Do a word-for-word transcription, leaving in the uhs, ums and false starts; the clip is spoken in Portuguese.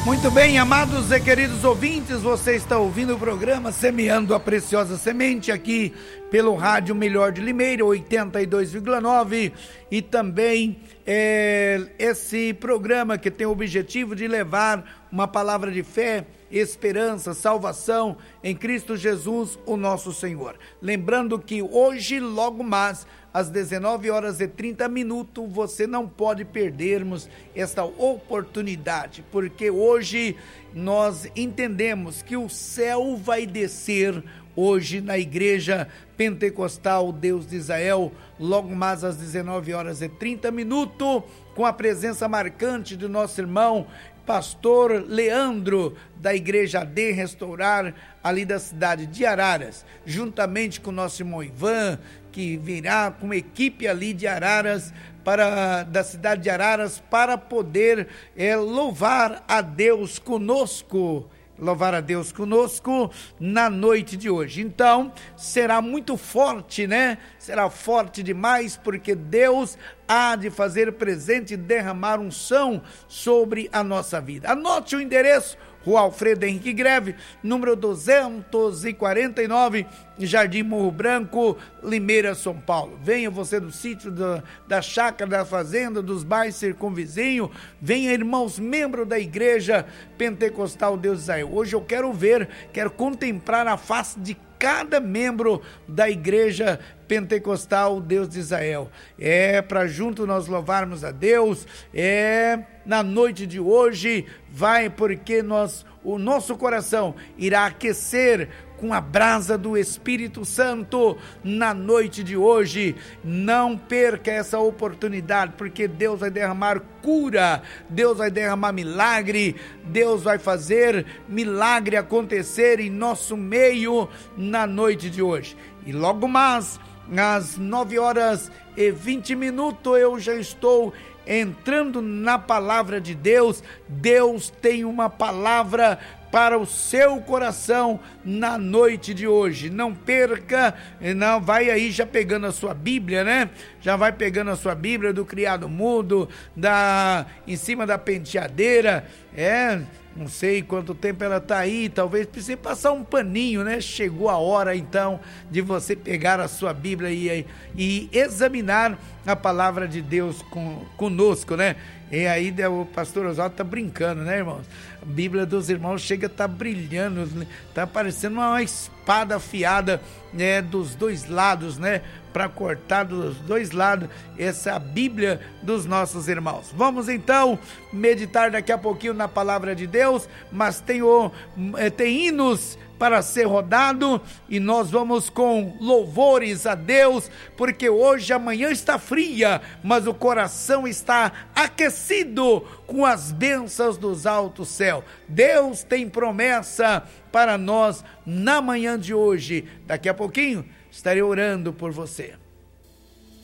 Muito bem, amados e queridos ouvintes, você está ouvindo o programa Semeando a Preciosa Semente aqui pelo Rádio Melhor de Limeira, oitenta e dois vírgula nove, e também é, esse programa que tem o objetivo de levar uma palavra de fé, esperança, salvação em Cristo Jesus, o nosso Senhor. Lembrando que hoje, logo mais, às dezenove horas e trinta minutos, você não pode perdermos esta oportunidade, porque hoje nós entendemos que o céu vai descer hoje na Igreja Pentecostal Deus de Israel, logo mais às dezenove horas e trinta minutos, com a presença marcante do nosso irmão Pastor Leandro, da Igreja A D Restaurar, ali da cidade de Araras, juntamente com o nosso irmão Ivan, que virá com uma equipe ali de Araras, para, da cidade de Araras, para poder é, louvar a Deus conosco, louvar a Deus conosco na noite de hoje. Então, será muito forte, né? Será forte demais, porque Deus há de fazer presente e derramar unção sobre a nossa vida. Anote o endereço: Rua Alfredo Henrique Greve, número duzentos e quarenta e nove, Jardim Morro Branco, Limeira, São Paulo. Venha você do sítio, da, da chácara, da fazenda, dos bairros circunvizinhos. Venha, irmãos, membros da Igreja Pentecostal Deus de Israel. Hoje eu quero ver, quero contemplar a face de cada membro da Igreja Pentecostal Deus de Israel. É para junto nós louvarmos a Deus. É na noite de hoje, vai, porque nós, o nosso coração irá aquecer com a brasa do Espírito Santo na noite de hoje. Não perca essa oportunidade, porque Deus vai derramar cura, Deus vai derramar milagre, Deus vai fazer milagre acontecer em nosso meio na noite de hoje. E logo mais, às nove horas e vinte minutos, eu já estou entrando na palavra de Deus. Deus tem uma palavra para o seu coração na noite de hoje. Não perca, não, vai aí já pegando a sua Bíblia, né? Já vai pegando a sua Bíblia do criado mudo, da, em cima da penteadeira, é... Não sei quanto tempo ela está aí, talvez precise passar um paninho, né? Chegou a hora, então, de você pegar a sua Bíblia e, e examinar a palavra de Deus com, conosco, né? E aí o pastor Oswaldo está brincando, né, irmãos? A Bíblia dos irmãos chega a estar tá brilhando, está parecendo uma espada afiada, né, dos dois lados, né? Para cortar dos dois lados essa é a Bíblia dos nossos irmãos. Vamos então meditar daqui a pouquinho na palavra de Deus, mas tem, o, tem hinos para ser rodado e nós vamos com louvores a Deus, porque hoje a manhã está fria, mas o coração está aquecido com as bênçãos dos altos céus. Deus tem promessa para nós na manhã de hoje. Daqui a pouquinho estarei orando por você.